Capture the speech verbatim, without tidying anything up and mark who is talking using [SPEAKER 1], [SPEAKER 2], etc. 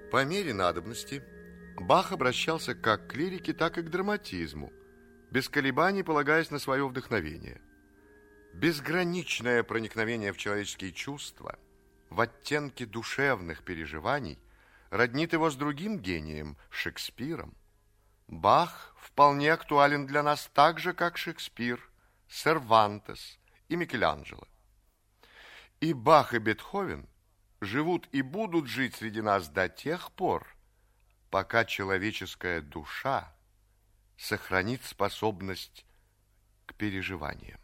[SPEAKER 1] По мере надобности Бах обращался как к лирике, так и к драматизму, без колебаний полагаясь на свое вдохновение. Безграничное проникновение в человеческие чувства, в оттенки душевных переживаний роднит его с другим гением, Шекспиром. Бах вполне актуален для нас так же, как Шекспир, Сервантес и Микеланджело. И Бах, и Бетховен живут и будут жить среди нас до тех пор, пока человеческая душа сохранит способность к переживаниям.